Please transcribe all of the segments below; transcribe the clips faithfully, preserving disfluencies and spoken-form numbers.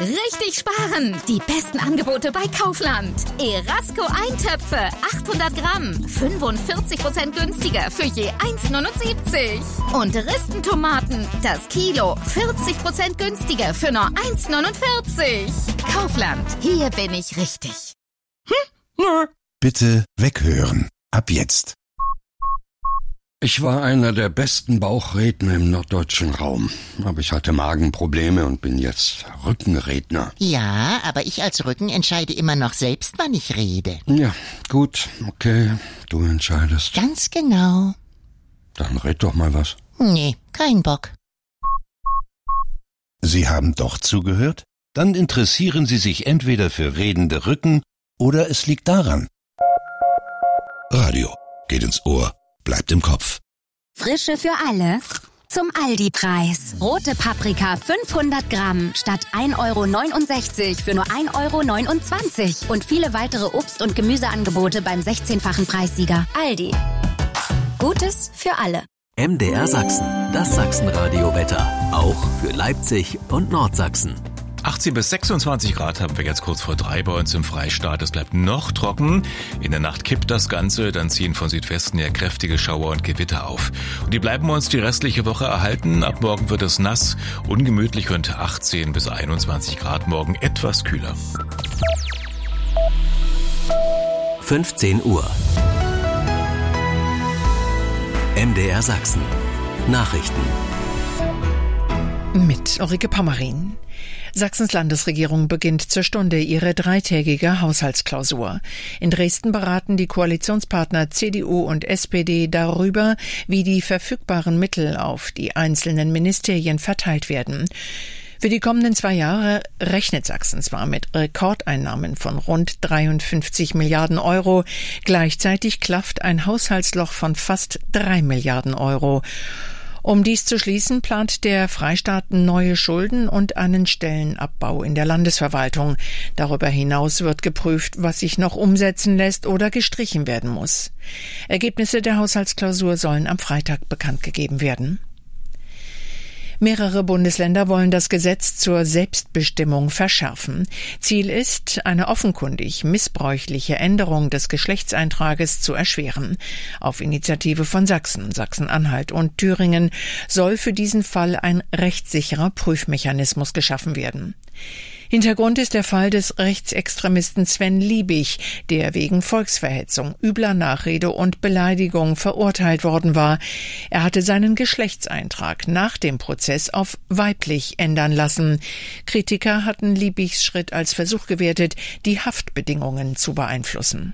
richtig sparen. Die besten Angebote bei Kaufland. Erasco Eintöpfe, achthundert Gramm, fünfundvierzig Prozent günstiger für je eins neunundsiebzig. Und Ristentomaten, das Kilo, vierzig Prozent günstiger für nur eins neunundvierzig. Kaufland, hier bin ich richtig. Hm? Bitte weghören. Ab jetzt. Ich war einer der besten Bauchredner im norddeutschen Raum. Aber ich hatte Magenprobleme und bin jetzt Rückenredner. Ja, aber ich als Rücken entscheide immer noch selbst, wann ich rede. Ja, gut, okay, du entscheidest. Ganz genau. Dann red doch mal was. Nee, kein Bock. Sie haben doch zugehört? Dann interessieren Sie sich entweder für redende Rücken oder es liegt daran. Radio geht ins Ohr. Bleibt im Kopf. Frische für alle zum Aldi-Preis. Rote Paprika fünfhundert Gramm statt ein Euro neunundsechzig für nur ein Euro neunundzwanzig. Und viele weitere Obst- und Gemüseangebote beim sechzehnfachen Preissieger. Aldi. Gutes für alle. M D R Sachsen, das Sachsenradio-Wetter. Auch für Leipzig und Nordsachsen. achtzehn bis sechsundzwanzig Grad haben wir jetzt kurz vor drei bei uns im Freistaat. Es bleibt noch trocken. In der Nacht kippt das Ganze, dann ziehen von Südwesten ja kräftige Schauer und Gewitter auf. Und die bleiben uns die restliche Woche erhalten. Ab morgen wird es nass, ungemütlich und achtzehn bis einundzwanzig Grad, morgen etwas kühler. fünfzehn Uhr. M D R Sachsen. Nachrichten. Mit Ulrike Pommerin. Sachsens Landesregierung beginnt zur Stunde ihre dreitägige Haushaltsklausur. In Dresden beraten die Koalitionspartner C D U und S P D darüber, wie die verfügbaren Mittel auf die einzelnen Ministerien verteilt werden. Für die kommenden zwei Jahre rechnet Sachsen zwar mit Rekordeinnahmen von rund dreiundfünfzig Milliarden Euro, gleichzeitig klafft ein Haushaltsloch von fast drei Milliarden Euro. Um dies zu schließen, plant der Freistaat neue Schulden und einen Stellenabbau in der Landesverwaltung. Darüber hinaus wird geprüft, was sich noch umsetzen lässt oder gestrichen werden muss. Ergebnisse der Haushaltsklausur sollen am Freitag bekannt gegeben werden. Mehrere Bundesländer wollen das Gesetz zur Selbstbestimmung verschärfen. Ziel ist, eine offenkundig missbräuchliche Änderung des Geschlechtseintrages zu erschweren. Auf Initiative von Sachsen, Sachsen-Anhalt und Thüringen soll für diesen Fall ein rechtssicherer Prüfmechanismus geschaffen werden. Hintergrund ist der Fall des Rechtsextremisten Sven Liebig, der wegen Volksverhetzung, übler Nachrede und Beleidigung verurteilt worden war. Er hatte seinen Geschlechtseintrag nach dem Prozess auf weiblich ändern lassen. Kritiker hatten Liebigs Schritt als Versuch gewertet, die Haftbedingungen zu beeinflussen.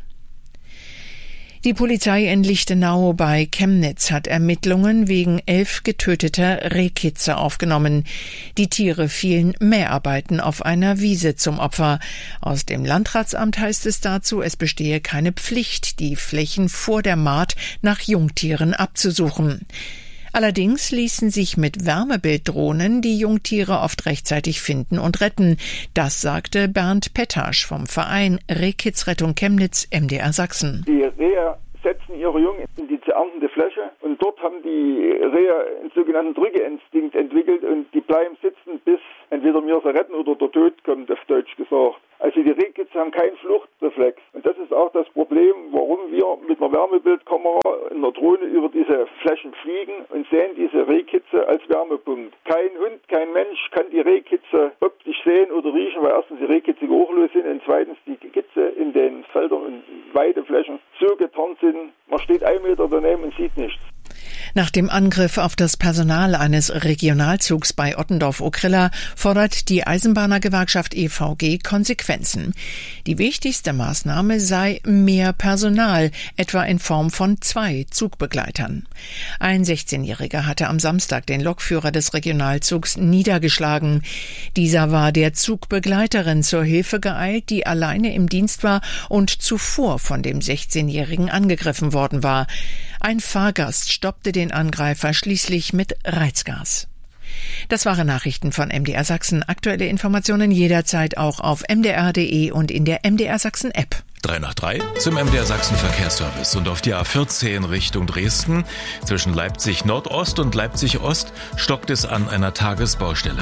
Die Polizei in Lichtenau bei Chemnitz hat Ermittlungen wegen elf getöteter Rehkitze aufgenommen. Die Tiere fielen Mäharbeiten auf einer Wiese zum Opfer. Aus dem Landratsamt heißt es dazu, es bestehe keine Pflicht, die Flächen vor der Mahd nach Jungtieren abzusuchen. Allerdings ließen sich mit Wärmebilddrohnen die Jungtiere oft rechtzeitig finden und retten. Das sagte Bernd Pettasch vom Verein Rehkitzrettung Chemnitz, M D R Sachsen. Die Rehe setzen ihre Jungen in die zu erntende Fläche und dort haben die Rehe einen sogenannten Drückeinstinkt entwickelt und die bleiben sitzen, bis entweder wir sie retten oder der Tod kommt, auf Deutsch gesagt. Also die Rehkitze haben keinen Fluchtreflex. Und das ist auch das Problem, warum wir mit einer Wärmebildkamera in der Drohne über diese Flächen fliegen und sehen diese Rehkitze als Wärmepunkt. Kein Hund, kein Mensch kann die Rehkitze optisch sehen oder riechen, weil erstens die Rehkitze geruchlos sind und zweitens die Kitze in den Feldern und Weideflächen so getarnt sind, man steht einen Meter daneben und sieht nichts. Nach dem Angriff auf das Personal eines Regionalzugs bei Ottendorf-Okrilla fordert die Eisenbahnergewerkschaft E V G Konsequenzen. Die wichtigste Maßnahme sei mehr Personal, etwa in Form von zwei Zugbegleitern. Ein sechzehnjähriger hatte am Samstag den Lokführer des Regionalzugs niedergeschlagen. Dieser war der Zugbegleiterin zur Hilfe geeilt, die alleine im Dienst war und zuvor von dem sechzehnjährigen angegriffen worden war. Ein Fahrgast stoppte den Angreifer schließlich mit Reizgas. Das waren Nachrichten von M D R Sachsen. Aktuelle Informationen jederzeit auch auf m d r punkt d e und in der M D R Sachsen App. drei nach drei zum M D R Sachsen Verkehrsservice und auf die A vierzehn Richtung Dresden. Zwischen Leipzig Nordost und Leipzig Ost stockt es an einer Tagesbaustelle.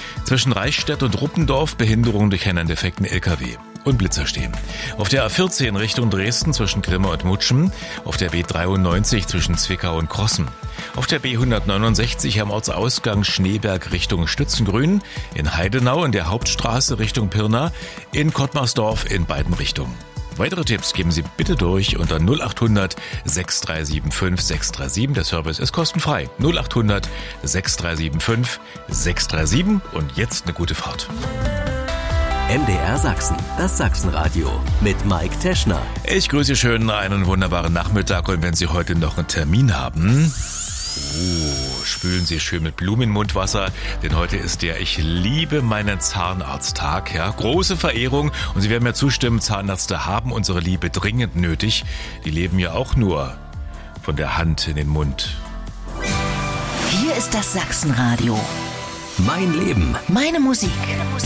Zwischen Reichstätt und Ruppendorf Behinderung durch einen defekten L K W. Und Blitzer stehen. Auf der A vierzehn Richtung Dresden zwischen Grimma und Mutschen. Auf der B dreiundneunzig zwischen Zwickau und Krossen. Auf der B hundertneunundsechzig am Ortsausgang Schneeberg Richtung Stützengrün. In Heidenau in der Hauptstraße Richtung Pirna. In Kottmarsdorf in beiden Richtungen. Weitere Tipps geben Sie bitte durch unter null acht hundert sechs drei sieben fünf sechs drei sieben. Der Service ist kostenfrei. null acht hundert sechs drei sieben fünf sechs drei sieben. Und jetzt eine gute Fahrt. M D R Sachsen, das Sachsenradio mit Mike Teschner. Ich grüße Sie schön, einen wunderbaren Nachmittag, und wenn Sie heute noch einen Termin haben, oh, spülen Sie schön mit Blumenmundwasser, denn heute ist der Ich liebe meinen Zahnarzt-Tag. Ja, große Verehrung, und Sie werden mir zustimmen, Zahnärzte haben unsere Liebe dringend nötig. Die leben ja auch nur von der Hand in den Mund. Hier ist das Sachsenradio. Mein Leben. Meine Musik.